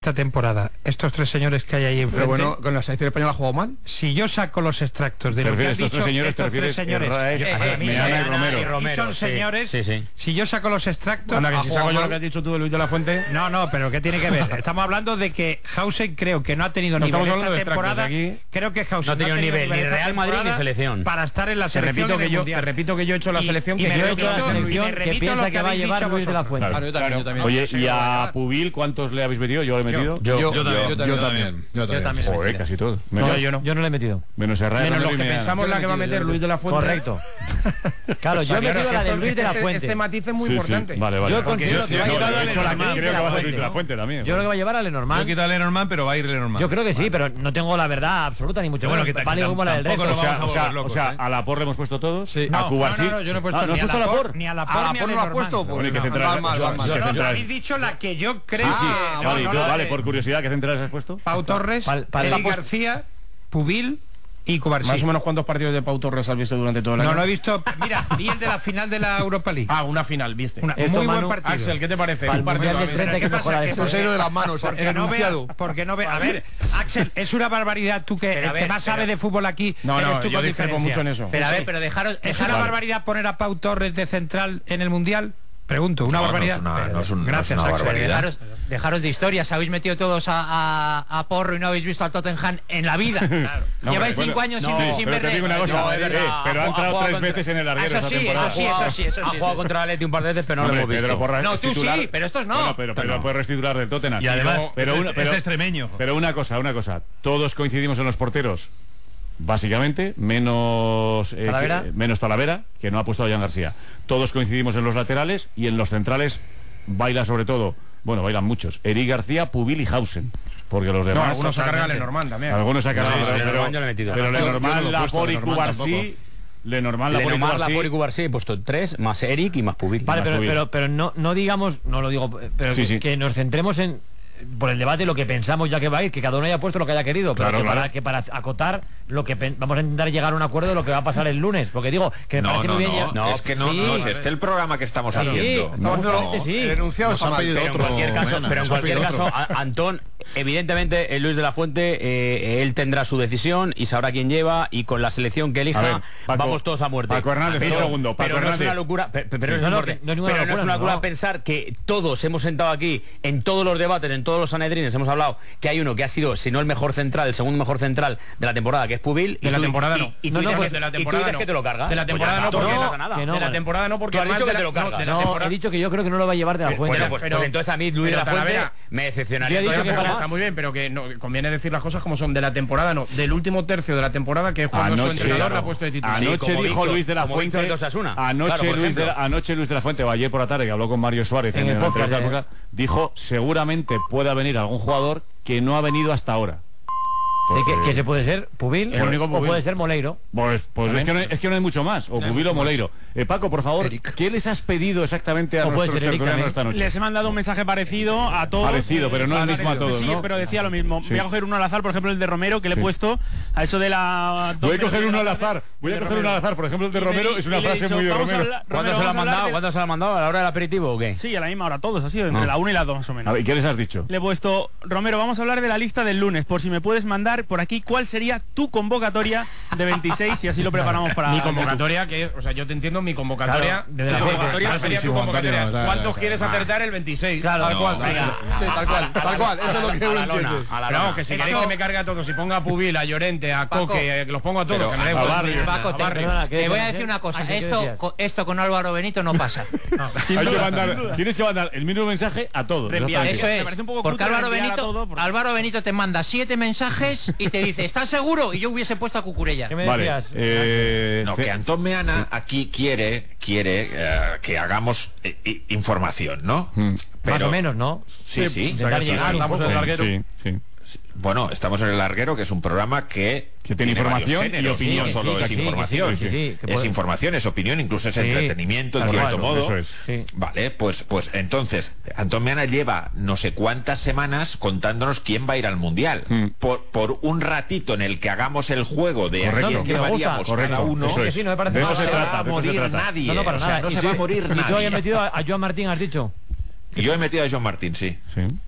esta temporada, estos tres señores que hay ahí enfrente... Pero bueno, ¿con la selección española ha jugado mal? Si yo saco los extractos de lo que han dicho estos tres señores, Meana y Romero, y son señores, sí. Si yo saco los extractos... Anda, que si saco yo lo que has dicho tú de Luis de la Fuente... No, pero ¿qué tiene que ver? Estamos hablando de que Hausen creo que no ha tenido nivel esta temporada. Creo que Hausen no ha tenido nivel ni Real Madrid ni selección. Para estar en la selección te repito que yo he hecho la selección que piensa que va a llevar Luis de la Fuente. Claro, yo también. Oye, ¿y a Pubil cuántos le habéis metido? ¿Yo le he metido? Yo también. Joder, casi todo. Yo no le he metido. Menos los que pensamos la que va a meter Luis de la Fuente. Correcto. Claro, yo he metido la de Luis de la Fuente. Este matiz es muy importante. Vale. Yo considero que va a llevar a Lenormand. Creo que va a Luis de la Fuente también. Yo creo que va a llevar a Lenormand. Yo quito a Lenormand, pero va a ir Lenormand. Yo creo que sí, pero no tengo la verdad absoluta ni mucho menos. Vale como la del resto. O sea, a la por le hemos puesto todos. A Cubar sí. Yo no he puesto ni a la por ni a la por ni a lo ha puesto. Habéis dicho la que yo creo. Vale, por curiosidad, ¿qué centrales has puesto? Pau Torres, Eric García, Pubil y Cubarsí. Más o menos cuántos partidos de Pau Torres has visto durante todo el año. No he visto. Mira, vi el de la final de la Europa League. Una final, viste. Muy buen partido. Axel, ¿qué te parece? Un partido del 30 que mejora de se ha ido de las manos. Porque no ve. A ver, Axel, es una barbaridad tú que el que más sabe de fútbol aquí. No, yo discrepo mucho en eso. Pero dejaros. ¿Es una barbaridad poner a Pau Torres de central en el Mundial? Pregunto, una barbaridad. Gracias, Axel. Dejaros de historias, habéis metido todos a Porro y no habéis visto al Tottenham en la vida. Claro. Lleváis 5 años sin ver. Pero te digo una cosa, pero ha entrado 3 veces en el larguero esta temporada. Eso sí. Ha jugado contra el Atleti un par de veces, pero no lo hemos visto. No, tú sí, pero estos no. Pero puedes restitular del Tottenham. Y además, es extremeño. Pero una cosa, todos coincidimos en los porteros. Básicamente, menos Talavera, que no ha puesto a Jan García. Todos coincidimos en los laterales y en los centrales baila sobre todo, bailan muchos, Eric García, Pubil y Hausen. Porque los demás... algunos se cargan Lenormand también. Algunos se cargan, pero Lenormand, Laport y Cubarsí... Lenormand, Laport y Cubarsí he puesto 3 más Eric y más Pubil. Vale, pero no digamos, no lo digo, pero que nos centremos en por el debate lo que pensamos ya que va a ir, que cada uno haya puesto lo que haya querido, pero que para acotar lo que vamos a intentar llegar a un acuerdo de lo que va a pasar el lunes, porque digo que me parece muy bien. Es que no es este el programa que estamos haciendo. El enunciado está mal. Pero en cualquier caso, Antón, evidentemente Luis de la Fuente, él tendrá su decisión y sabrá quién lleva, y con la selección que elija vamos todos a muerte. Paco Hernández, un segundo. Pero no es una locura, pero no es una locura pensar que todos hemos sentado aquí en todos los debates, en todos los sanedrines, hemos hablado que hay uno que ha sido, si no el mejor central, el segundo mejor central de la temporada, que es Pubil. De la temporada no. Y tú dices que te lo cargas. De la temporada no, porque de la temporada no, porque tú has dicho que te lo cargas. No, he dicho que yo creo que no lo va a llevar de la Fuente. Pues entonces a mí Luis de la Fuente me decepcionaría. Está muy bien, pero que conviene decir las cosas como son. De la temporada no, del último tercio de la temporada, que es cuando su entrenador la ha puesto de titular. Anoche dijo Luis de la Fuente, anoche Luis de la Fuente, ayer por la tarde, que habló con Mario Suárez en el podcast de la época, dijo seguramente pueda venir algún jugador que no ha venido hasta ahora. ¿Qué se puede ser? ¿Pubil? El único Pubil. ¿O puede ser Moleiro? Pues es que no hay mucho más. O Pubil o Moleiro. Paco, por favor, ¿qué les has pedido exactamente a nuestros tertulianos esta noche? Les he mandado un mensaje parecido a todos. Parecido, pero no el mismo a todos, ¿no? Sí, pero decía lo mismo. Voy a coger uno al azar, por ejemplo, el de Romero, que le he puesto a eso de la... Voy a coger uno al azar. Por ejemplo, el de Romero es una frase muy de Romero. ¿Cuándo se lo ha mandado? ¿A la hora del aperitivo o qué? Sí, a la misma hora, todos, así, entre la 1 y la 2 más o menos. A ver, ¿qué les has dicho? Le he puesto, Romero, vamos a hablar de la lista del lunes, por si me puedes mandar por aquí cuál sería tu convocatoria de 26 y así lo preparamos para... Mi convocatoria, yo te entiendo, mi convocatoria... Claro, la convocatoria sería tu convocatoria. ¿Cuántos quieres acertar el 26? Claro, tal cual, eso es lo que uno entiende. Pero vamos, que si queréis que me cargue a todos, si ponga a Pubil, a Llorente, a Coque, que los pongo a todos, que me da igual. Paco, te voy a decir una cosa, esto con Álvaro Benito no pasa. Tienes que mandar el mismo mensaje a todos. Eso es, porque Álvaro Benito te manda 7 mensajes y te dice, ¿estás seguro? Y yo hubiese puesto a Cucurella. ¿Qué me decías? Que Antón Meana aquí quiere que hagamos información, ¿no? Pero, más o menos, ¿no? Sí. Intentar llegar un poco. Sí. Bueno, estamos en El Larguero, que es un programa que tiene información y opinión. No solo es información. Es información, es opinión, incluso es entretenimiento, en cierto modo. Eso es. Vale, pues entonces, Antón Meana lleva no sé cuántas semanas contándonos quién va a ir al Mundial. Por un ratito en el que hagamos el juego de a quién llevaríamos cada uno. Eso es. No se va a morir nadie. No, para nada. No se va a morir nadie. ¿Y tú habías metido a Joan Martín, has dicho? Y yo he metido a Joan Martín, sí.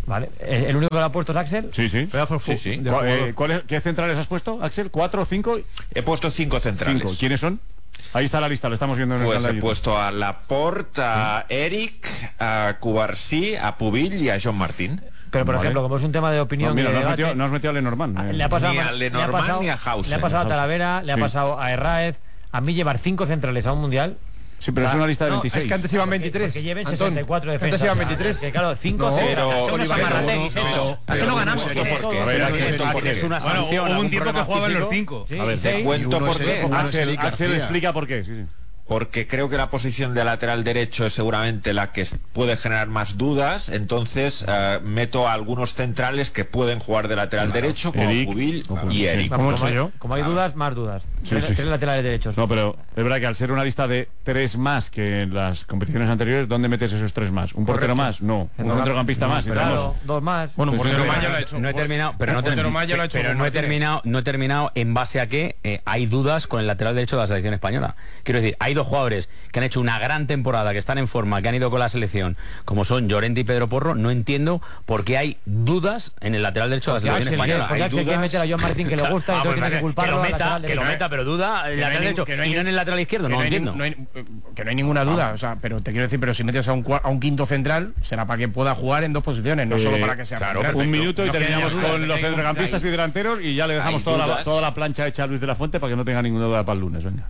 Vale. ¿El único que lo ha puesto es Axel? Sí. Sí. ¿Qué centrales has puesto, Axel? ¿4 o 5? He puesto 5 centrales. 5. ¿Quiénes son? Ahí está la lista, lo estamos viendo en el canal. He puesto a Laporte, a Eric, a Cubarsí, a Pubil y a John Martín. Pero por ejemplo, como es un tema de opinión, no has metido a Lenormand. Ni a Lenormand ni a Hausen. Le ha pasado a Talavera, le ha pasado a Herráez. A mí llevar 5 centrales a un mundial. Sí, pero es una lista de 26. Es que antes iban 23. Que lleven 64 defensas. Antes iban 23. Que claro, 5 Así no ganamos. Es una sanción. Hubo un tiempo que jugaban los 5. A ver, te cuento por qué. Axel explica por qué. Sí. Porque creo que la posición de lateral derecho es seguramente la que puede generar más dudas, entonces meto a algunos centrales que pueden jugar de lateral derecho, como Pubil y Eric. Como hay dudas, más dudas. Tres laterales derechos. No, pero es verdad que al ser una lista de 3 más que en las competiciones anteriores, ¿dónde metes esos 3 más? ¿Un portero más? No. ¿Un centrocampista más? Claro, 2 más. Bueno, un portero más ya lo ha hecho. No he terminado, pero no he terminado en base a que hay dudas con el lateral derecho de la selección española. Quiero decir, hay 2 jugadores que han hecho una gran temporada, que están en forma, que han ido con la selección, como son Llorente y Pedro Porro. No entiendo por qué hay dudas en el lateral derecho de la selección española. Porque Axel quiere meter a John Martín, que le gusta, y entonces tiene que culparlo. Que lo meta, pero duda el lateral derecho y no en el lateral izquierdo. No entiendo. Que no hay ninguna duda, o sea, pero te quiero decir, pero si metes a un quinto central, será para que pueda jugar en 2 posiciones, no solo para que sea central. Un minuto y terminamos con los centrocampistas y delanteros, y ya le dejamos toda la plancha hecha a Luis de la Fuente para que no tenga ninguna duda para el lunes. Venga.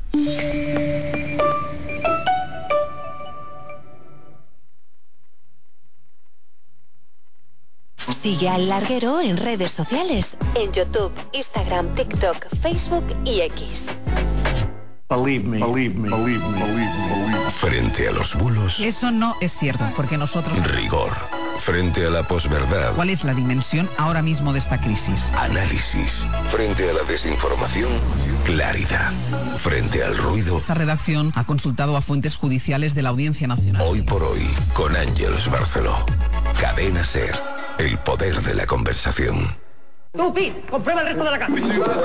Sigue al Larguero en redes sociales, en YouTube, Instagram, TikTok, Facebook y X. Believe me. Frente a los bulos. Eso no es cierto, porque nosotros... Rigor. Frente a la posverdad. ¿Cuál es la dimensión ahora mismo de esta crisis? Análisis. Frente a la desinformación. Claridad. Frente al ruido. Esta redacción ha consultado a fuentes judiciales de la Audiencia Nacional. Hoy por hoy, con Ángeles Barceló. Cadena SER. El poder de la conversación. Tú, Pete, comprueba el resto de la casa.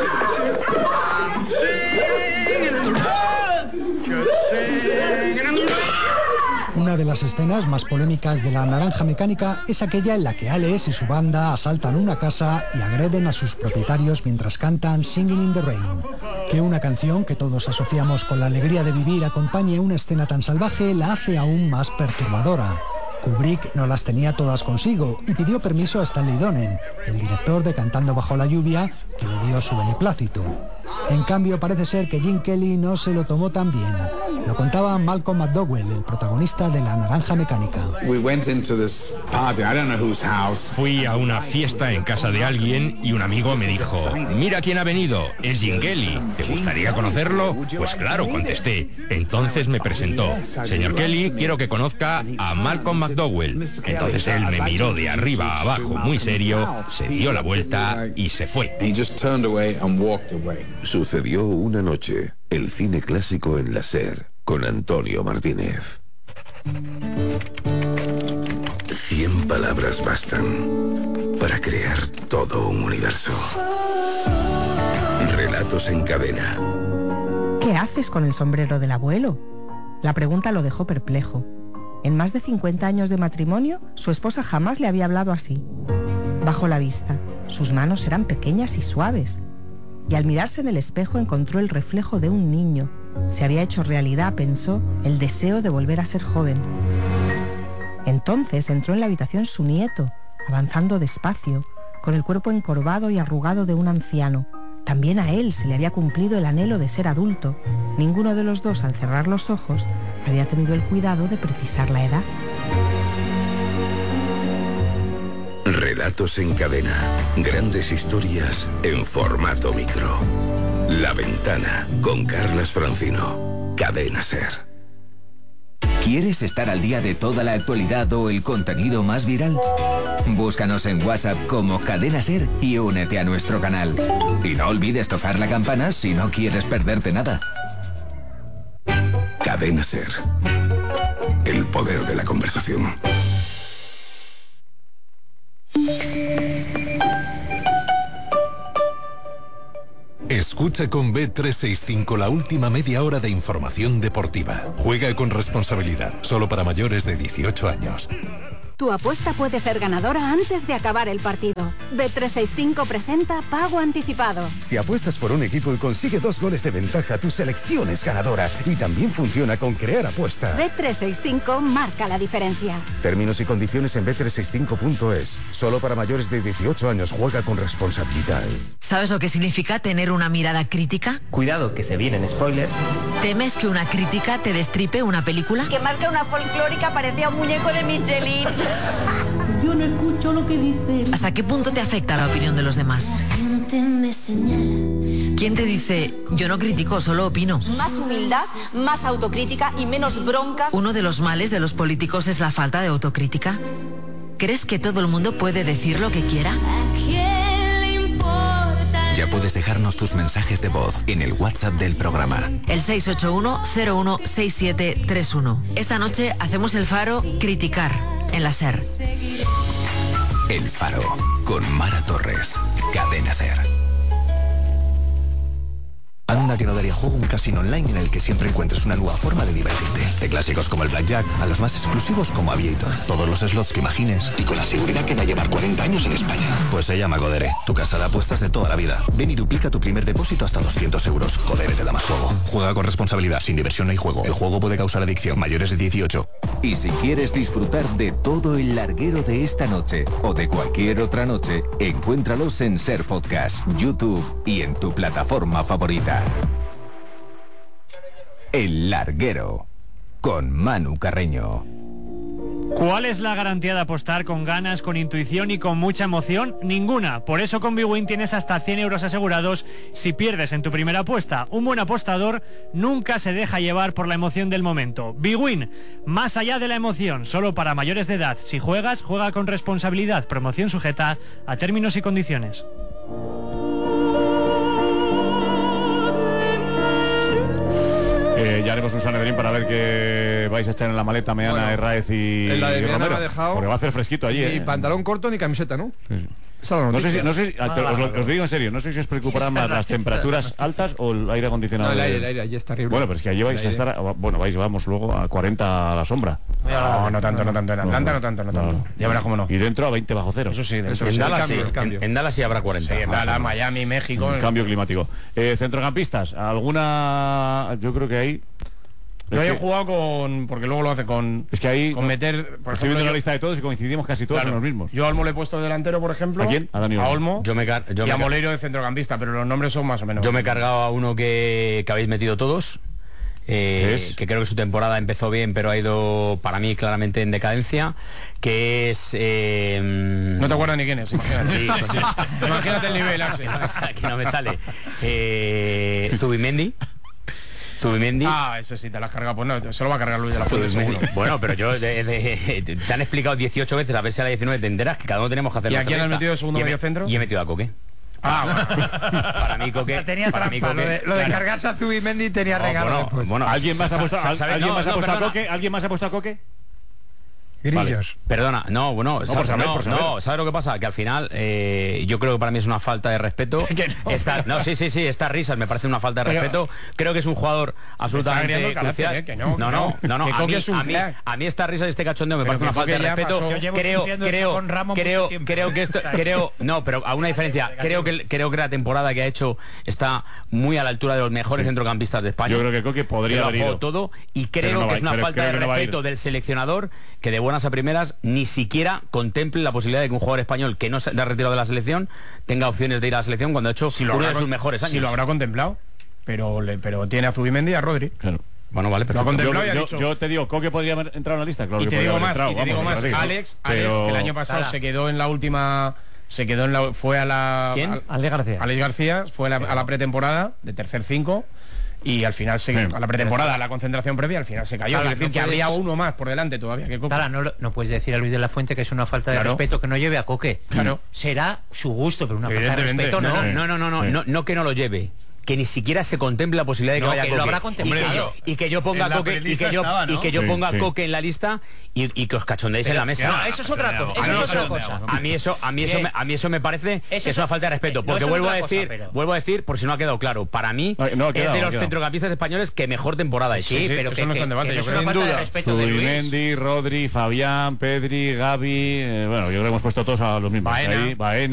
Una de las escenas más polémicas de La Naranja Mecánica es aquella en la que Alex y su banda asaltan una casa y agreden a sus propietarios mientras cantan Singing in the Rain. Que una canción que todos asociamos con la alegría de vivir acompañe una escena tan salvaje la hace aún más perturbadora. Kubrick no las tenía todas consigo y pidió permiso a Stanley Donen, el director de Cantando bajo la lluvia, que le dio su beneplácito. En cambio, parece ser que Gene Kelly no se lo tomó tan bien. Lo contaba Malcolm McDowell, el protagonista de La Naranja Mecánica. Fui a una fiesta en casa de alguien y un amigo me dijo: mira quién ha venido, es Gene Kelly, ¿te gustaría conocerlo? Pues claro, contesté. Entonces me presentó: señor Kelly, quiero que conozca a Malcolm McDowell. Entonces él me miró de arriba a abajo muy serio, se dio la vuelta y se fue. Sucedió una noche, el cine clásico en la SER, con Antonio Martínez. 100 palabras bastan para crear todo un universo. Relatos en cadena. ¿Qué haces con el sombrero del abuelo? La pregunta lo dejó perplejo. En más de 50 años de matrimonio, su esposa jamás le había hablado así. Bajó la vista. Sus manos eran pequeñas y suaves. Y al mirarse en el espejo encontró el reflejo de un niño. Se había hecho realidad, pensó, el deseo de volver a ser joven. Entonces entró en la habitación su nieto, avanzando despacio, con el cuerpo encorvado y arrugado de un anciano. También a él se le había cumplido el anhelo de ser adulto. Ninguno de los dos, al cerrar los ojos, había tenido el cuidado de precisar la edad. Relatos en cadena. Grandes historias en formato micro. La Ventana, con Carlas Francino. Cadena SER. ¿Quieres estar al día de toda la actualidad o el contenido más viral? Búscanos en WhatsApp como Cadena SER y únete a nuestro canal. Y no olvides tocar la campana si no quieres perderte nada. Cadena SER. El poder de la conversación. Escucha con Bet365 la última media hora de información deportiva. Juega con responsabilidad, solo para mayores de 18 años. Tu apuesta puede ser ganadora antes de acabar el partido. Bet365 presenta Pago Anticipado. Si apuestas por un equipo y consigue 2 goles de ventaja, tu selección es ganadora. Y también funciona con Crear Apuesta. Bet365 marca la diferencia. Términos y condiciones en bet365.es. Solo para mayores de 18 años. Juega con responsabilidad. ¿Sabes lo que significa tener una mirada crítica? Cuidado, que se vienen spoilers. ¿Temes que una crítica te destripe una película? Que más que una folclórica parecía un muñeco de Michelin. Yo no escucho lo que dicen. ¿Hasta qué punto te afecta la opinión de los demás? ¿Quién te dice, yo no critico, solo opino? Más humildad, más autocrítica y menos broncas. Uno de los males de los políticos es la falta de autocrítica. ¿Crees que todo el mundo puede decir lo que quiera? Ya puedes dejarnos tus mensajes de voz en el WhatsApp del programa. El 681-016731. Esta noche hacemos el Faro Criticar en la SER. El Faro, con Mara Torres. Cadena SER. Anda que no daría juego un casino online en el que siempre encuentres una nueva forma de divertirte. De clásicos como el Blackjack a los más exclusivos como Aviator. Todos los slots que imagines y con la seguridad que da llevar 40 años en España. Pues se llama Codere, tu casa de apuestas de toda la vida. Ven y duplica tu primer depósito hasta 200 euros. Codere te da más juego. Juega con responsabilidad, sin diversión no hay juego. El juego puede causar adicción, mayores de 18. Y si quieres disfrutar de todo el larguero de esta noche o de cualquier otra noche, encuéntralos en SER Podcast, YouTube y en tu plataforma favorita. El Larguero, con Manu Carreño. ¿Cuál es la garantía de apostar con ganas, con intuición y con mucha emoción? Ninguna. Por eso con Bwin tienes hasta 100 euros asegurados si pierdes en tu primera apuesta. Un buen apostador nunca se deja llevar por la emoción del momento. Bwin, más allá de la emoción, solo para mayores de edad. Si juegas, juega con responsabilidad. Promoción sujeta a términos y condiciones. Ya haremos un Sanedrín para ver qué vais a echar en la maleta Meana, Herráez y Romero. Porque va a hacer fresquito allí. Ni pantalón corto ni camiseta, ¿no? Sí. No sé si os digo en serio, no sé si os preocuparán más las temperaturas altas o el aire acondicionado. No, el aire, allí está terrible. Bueno, pero es que allí vais a estar, vamos luego a 40 a la sombra. No tanto. En Atlanta no tanto. Ya verás cómo no. Y dentro a 20 bajo cero. Eso sí, en Dallas sí. En Dallas sí habrá 40. Sí, en Dallas, Miami, México. Un cambio climático. Centrocampistas, alguna, yo creo que hay. Yo he jugado con... Porque luego lo hace con... Es que ahí... Con meter... Por estoy viendo la lista de todos y coincidimos casi todos en los mismos. Yo a Olmo le he puesto delantero, por ejemplo. ¿A quién? A Dani Olmo. Y a Moleiro de centrocampista, pero los nombres son más o menos. Yo me he cargado a uno que habéis metido todos. Que creo que su temporada empezó bien, pero ha ido para mí claramente en decadencia, que es... No te acuerdas ni quién es, imagínate. Sí, imagínate el nivel, Arce. Que no me sale. Zubimendi. Eso sí, te la has cargado. Pues no, se lo va a cargar Luis de la Fuente. Bueno, pero yo te han explicado 18 veces, a ver si a la 19 te enteras que cada uno tenemos que hacer. ¿Y a quién has metido de segundo medio centro? Y he metido a Coque. Bueno. Para mí Coque tenía para mí Coque, lo de cargarse a Zubimendi tenía regalo. Bueno, ¿alguien más ha puesto a Coque? ¿Alguien más ha puesto a Coque? Grillos. Vale. Perdona, ¿sabes lo que pasa? Que al final yo creo que para mí es una falta de respeto. Estas risas me parece una falta de respeto. Creo que es un jugador absolutamente crucial. A mí esta risa y este cachondeo me parece una falta de respeto. Pero a una diferencia, creo que la temporada que ha hecho está muy a la altura de los mejores centrocampistas de España. Yo creo que Coque podría haber ido todo y creo que es una falta de respeto del seleccionador que de buenas a primeras ni siquiera contemple la posibilidad de que un jugador español que no se ha retirado de la selección tenga opciones de ir a la selección cuando ha hecho uno de sus mejores años. Si lo habrá contemplado, pero tiene a Zubimendi y a Rodri. Claro. Bueno, vale, pero yo te digo, Coque podría haber entrado en la lista, claro. Y te digo más, Alex, que el año pasado se quedó en la última... fue a la... ¿Quién? Alex García fue a la pretemporada de tercer 5 y al final a la pretemporada, a la concentración previa, al final se cayó. Es decir, que habría uno más por delante todavía que Coque. No puedes decir a Luis de la Fuente que es una falta de respeto que no lleve a Coque. Claro. Será su gusto, pero una falta de respeto no que no lo lleve. que ni siquiera se contemple la posibilidad de que vaya que Coque. lo habrá contemplado. Y que yo ponga Coque y que yo ponga Coque en la lista y que os cachondéis en la mesa. No, eso es otra cosa. A mí eso me parece que es una falta de respeto, porque vuelvo a decir, por si no ha quedado claro, para mí es de los centrocampistas españoles que mejor temporada ha hecho. Sí, pero eso no está en debate, yo creo. Sin duda. Zubimendi, Rodri, Fabián, Pedri, Gavi, bueno, yo creo que hemos puesto todos a los mismos. Baena.